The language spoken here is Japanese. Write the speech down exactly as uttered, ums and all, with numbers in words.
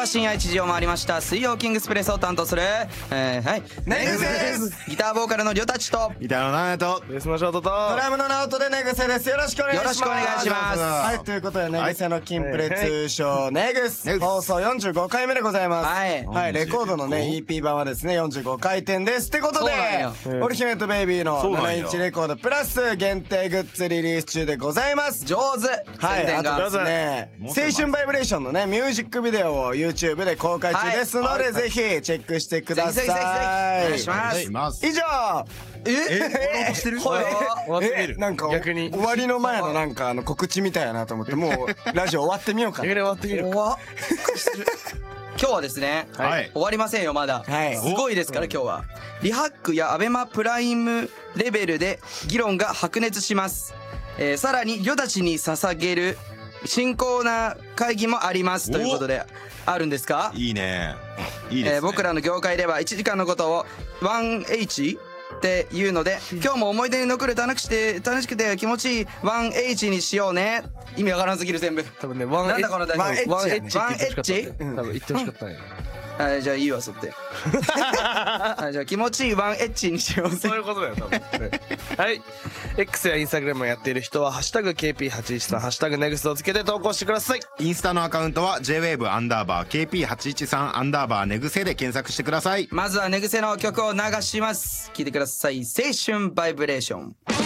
は深夜いちじを回りました。水曜キングスプレスを担当する、えー、はいネグセです。 ギターボーカルのりょたちとギターのナナとベースのショートとドラムのナオトでネグセです。よろしくお願いします。 よろしくお願いします。 はい、ということでネグセのキンプレ通称ネグス、放送よんじゅうごかいめでございます。 はいはい、レコードのね イーピー 版はですねよんじゅうごかいてんです。ってことでオリヒメットベイビーのななインチレコードプラス限定グッズリリース中でございます。 上手。 はい、あ宣伝がとですね青春バイブレーションのねミュージックビデオを YouTube で公開中ですので、ぜひチェックしてください。 ぜひぜひぜひお願いしますます以上。 ええしてるえなんか逆に終わりの前のなんかあの告知みたいやなと思ってもうラジオ終わってみようかな。 逆に終わってみるか。 怖っ今日はですね、 はい終わりませんよまだ、 はいすごいですから今日はリハックやアベマプライムレベルで議論が白熱します、えー、さらにりょたちに捧げる新コーナー会議もありますということで、あるんですか？ いいねいいですね、 えー僕らの業界ではいちじかんのことを ワンエイチ っていうので、今日も思い出に残る楽しくて楽しくて気持ちいい ワンエイチ にしようね。意味わからんすぎる全部。 多分ね、ワンエッなんだこの題ワンエッチワンエッチって言ってほしかったね。 ワンエッチ多分言ってほしかったね。 はいじゃあいいわそってはいじゃあ気持ちいい ワンエッチ にしようぜ。 そういうことだよ多分。はい。X や Instagram をやっている人はハッシュタグ ケーピーはちいちさん ハッシュタグネクストをつけて投稿してください。 インスタのアカウントは ジェイウェーブ アンダーバー ケーピーはちいちさん アンダーバーネグセで検索してください。 まずは寝癖の曲を流します。聴いてください。青春バイブレーション。